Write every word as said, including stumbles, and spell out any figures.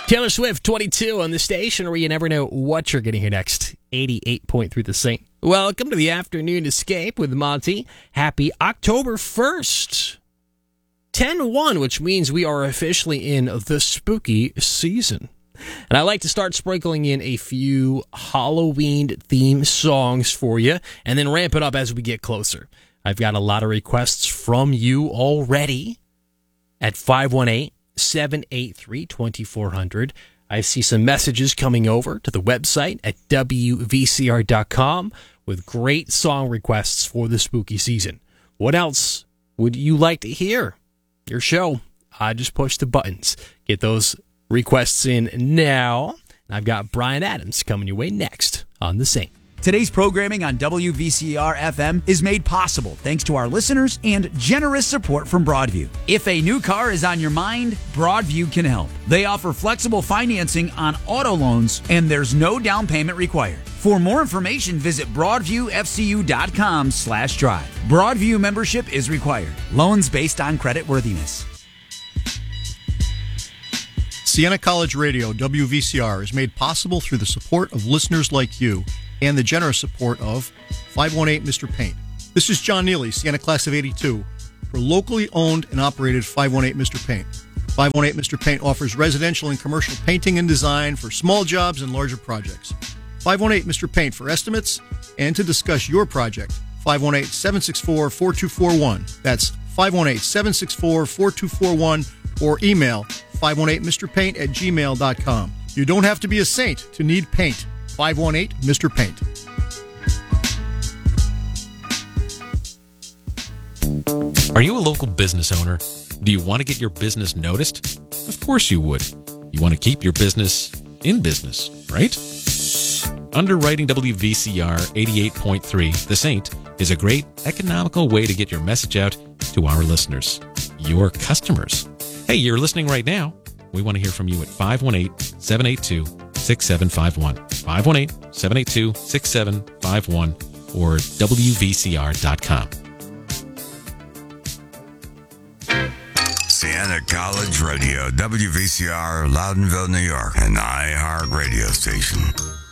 Taylor Swift, twenty-two on the station where you never know what you're going to hear next. eighty-eight point three The Saint. Welcome to the Afternoon Escape with Monty. Happy October first. ten one, which means we are officially in the spooky season. And I like to start sprinkling in a few Halloween-themed songs for you and then ramp it up as we get closer. I've got a lot of requests from you already at five one eight, seven eight three, two four zero zero. I see some messages coming over to the website at W V C R dot com with great song requests for the spooky season. What else would you like to hear? Your show. I just push the buttons. Get those requests in now. I've got Brian Adams coming your way next on The Saint. Today's programming on W V C R F M is made possible thanks to our listeners and generous support from Broadview. If a new car is on your mind, Broadview can help. They offer flexible financing on auto loans, and there's no down payment required. For more information, visit broadviewfcu.com slash drive. Broadview membership is required. Loans based on creditworthiness. Siena College Radio, W V C R, is made possible through the support of listeners like you and the generous support of five one eight Mister Paint. This is John Neely, Siena Class of eighty-two, for locally owned and operated five one eight Mister Paint. five one eight Mister Paint offers residential and commercial painting and design for small jobs and larger projects. five one eight Mister Paint for estimates and to discuss your project. five one eight, seven six four, four two four one. That's five one eight, seven six four, four two four one or email five one eight Mister Paint at gmail dot com. You don't have to be a saint to need paint. five one eight Mister Paint. Are you a local business owner? Do you want to get your business noticed? Of course you would. You want to keep your business in business, right? Underwriting W V C R eighty-eight point three, The Saint, is a great economical way to get your message out to our listeners, your customers. Hey, you're listening right now. We want to hear from you at five one eight, seven eight two, six seven five one. five one eight, seven eight two, six seven five one or W V C R dot com. Siena College Radio, W V C R, Loudonville, New York, an iHeart radio station.